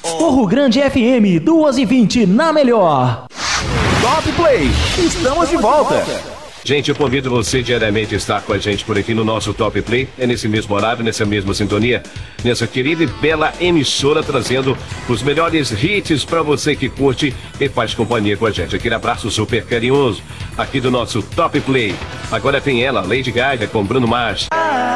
Morro Grande FM, 2h20 na melhor. Top Play, estamos de volta. Gente, eu convido você diariamente a estar com a gente por aqui no nosso Top Play. É nesse mesmo horário, nessa mesma sintonia, nessa querida e bela emissora, trazendo os melhores hits para você que curte e faz companhia com a gente. Aquele abraço super carinhoso aqui do nosso Top Play. Agora tem ela, Lady Gaga com Bruno Mars.